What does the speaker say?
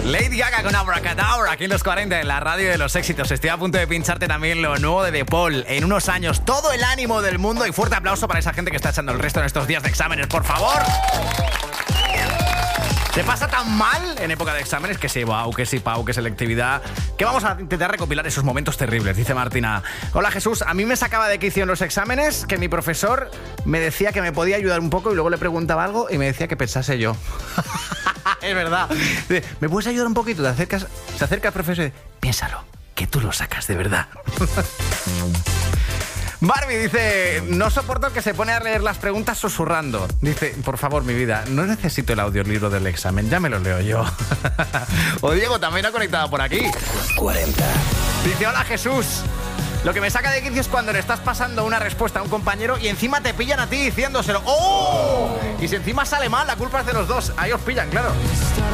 Lady Gaga con Abracadabra aquí en los 40 en la radio de los éxitos. Estoy a punto de pincharte también lo nuevo de De Paul en unos años. Todo el ánimo del mundo y fuerte aplauso para esa gente que está echando el resto en estos días de exámenes, por favor. ¿Te pasa tan mal en época de exámenes? Que sí, wow, que sí, Pau, que selectividad. Que vamos a intentar recopilar esos momentos terribles, dice Martina. Hola Jesús, a mí me sacaba de quicio en los exámenes que mi profesor me decía que me podía ayudar un poco y luego le preguntaba algo y me decía que pensase yo. Es verdad. ¿Me puedes ayudar un poquito? Se acerca el profesor y dice, piénsalo, que tú lo sacas de verdad. Barbie dice, no soporto que se pone a leer las preguntas susurrando. Dice, por favor, mi vida, no necesito el audiolibro del examen, ya me lo leo yo. O Diego también ha conectado por aquí. 40. Dice, hola Jesús. Lo que me saca de quicio es cuando le estás pasando una respuesta a un compañero y encima te pillan a ti diciéndoselo. ¡Oh! Y si encima sale mal, la culpa es de los dos. Ahí os pillan, claro.